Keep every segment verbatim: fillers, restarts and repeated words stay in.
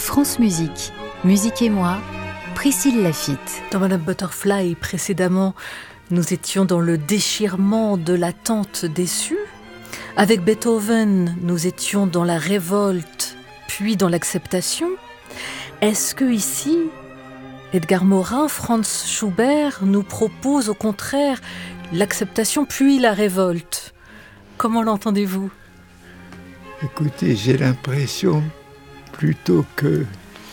France Musique, Musique et moi, Priscille Laffitte. Dans Madame Butterfly, précédemment, nous étions dans le déchirement de l'attente déçue. Avec Beethoven, nous étions dans la révolte, puis dans l'acceptation. Est-ce que ici, Edgar Morin, Franz Schubert nous propose au contraire l'acceptation puis la révolte? Comment l'entendez-vous? Écoutez, j'ai l'impression plutôt que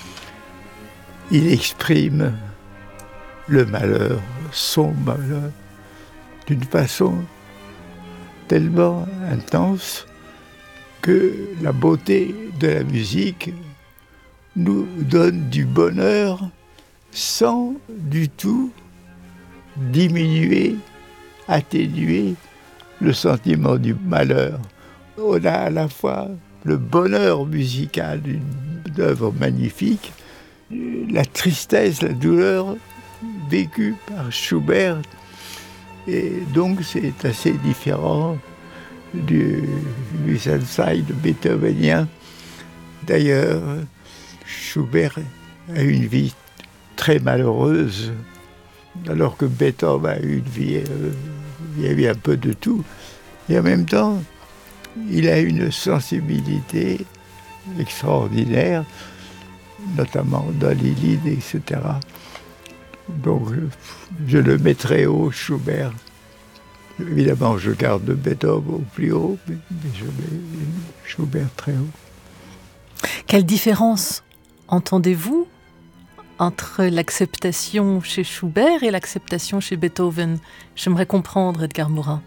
il exprime le malheur, son malheur, d'une façon tellement intense que la beauté de la musique nous donne du bonheur sans du tout diminuer, atténuer le sentiment du malheur. On a à la fois le bonheur musical d'une œuvre magnifique, la tristesse, la douleur vécue par Schubert. Et donc c'est assez différent du Wiesensein beethovenien. D'ailleurs, Schubert a eu une vie très malheureuse, alors que Beethoven a eu une vie, euh, il y a eu un peu de tout. Et en même temps, il a une sensibilité extraordinaire, notamment dans les Lied, et cetera. Donc, je le mettrai haut, Schubert. Évidemment, je garde Beethoven au plus haut, mais je mets Schubert très haut. Quelle différence entendez-vous entre l'acceptation chez Schubert et l'acceptation chez Beethoven? J'aimerais comprendre, Edgar Morin.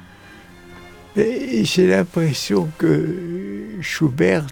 Et j'ai l'impression que Schubert,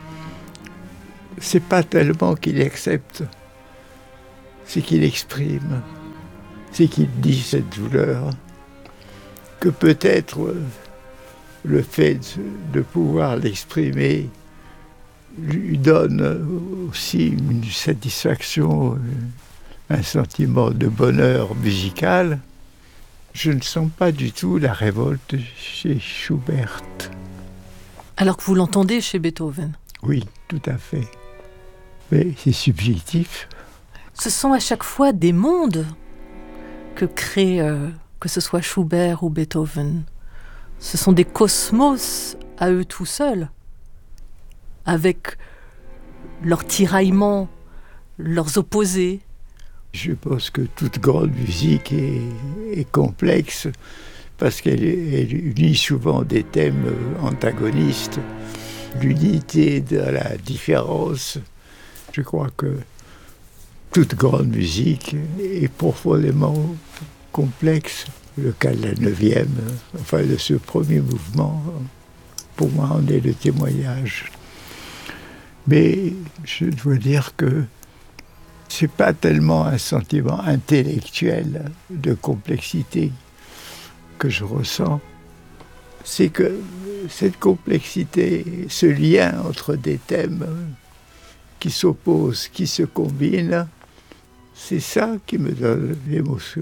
c'est pas tellement qu'il accepte, c'est qu'il exprime, c'est qu'il dit cette douleur, que peut-être le fait de pouvoir l'exprimer lui donne aussi une satisfaction, un sentiment de bonheur musical. Je ne sens pas du tout la révolte chez Schubert. Alors que vous l'entendez chez Beethoven? Oui, tout à fait. Mais c'est subjectif. Ce sont à chaque fois des mondes que créent, euh, que ce soit Schubert ou Beethoven. Ce sont des cosmos à eux tout seuls, avec leurs tiraillements, leurs opposés. Je pense que toute grande musique est, est complexe parce qu'elle elle unit souvent des thèmes antagonistes. L'unité de la différence. Je crois que toute grande musique est profondément complexe. Le cas de la neuvième, enfin de ce premier mouvement, pour moi, en est le témoignage. Mais je dois dire que c'est pas tellement un sentiment intellectuel de complexité que je ressens. C'est que cette complexité, ce lien entre des thèmes qui s'opposent, qui se combinent, c'est ça qui me donne l'émotion.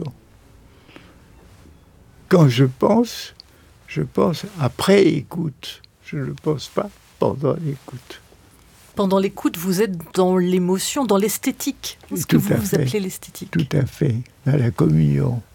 Quand je pense, je pense après écoute. Je ne pense pas pendant l'écoute. Pendant l'écoute, vous êtes dans l'émotion, dans l'esthétique. Ce que vous, vous appelez l'esthétique. Tout à fait, dans la communion.